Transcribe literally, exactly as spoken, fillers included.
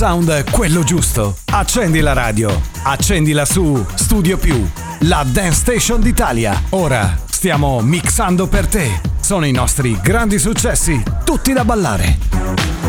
sound quello giusto. Accendi la radio, accendila su Studio Più, la dance station d'Italia. Ora stiamo mixando per te. Sono i nostri grandi successi, tutti da ballare.